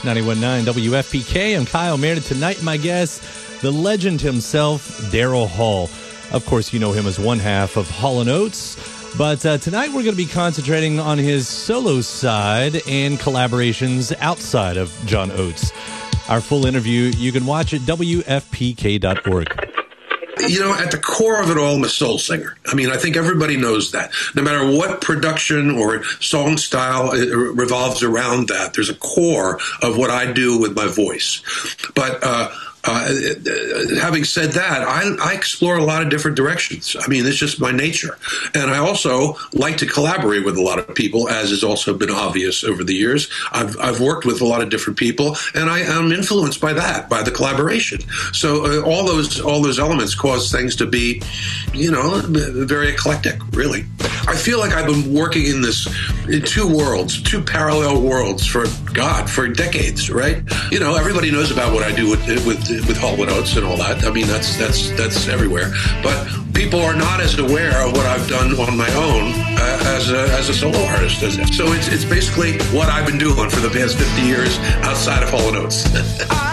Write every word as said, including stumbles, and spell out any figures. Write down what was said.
ninety-one point nine W F P K. I'm Kyle Meredith. Tonight, my guest, the legend himself, Daryl Hall. Of course, you know him as one half of Hall and Oates. But uh, tonight we're going to be concentrating on his solo side and collaborations outside of John Oates. Our full interview, you can watch at W F P K dot org. You know, at the core of it all, I'm a soul singer. I mean, I think everybody knows that. No matter what production or song style it revolves around that, there's a core of what I do with my voice. But uh, uh, having said that, I, I explore a lot of different directions. I mean, it's just my nature. And I also like to collaborate with a lot of people, as has also been obvious over the years. I've, I've worked with a lot of different people, and I am influenced by that, by the collaboration. So uh, all those all those elements cause things to be, you know, very eclectic, really. I feel like I've been working in this, in two worlds, two parallel worlds for, God, for decades, right? You know, everybody knows about what I do with with with Hall and Oates and all that. I mean, that's that's that's everywhere. But people are not as aware of what I've done on my own uh, as a as a solo artist. So it's it's basically what I've been doing for the past fifty years outside of Hall and Oates.